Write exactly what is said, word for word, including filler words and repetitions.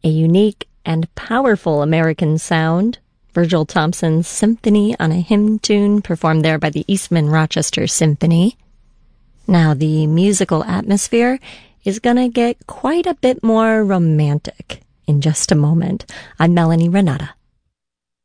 a unique and powerful American sound. Virgil Thompson's Symphony on a Hymn Tune, performed there by the Eastman Rochester Symphony. Now, the musical atmosphere is gonna get quite a bit more romantic in just a moment. I'm Melanie Renata.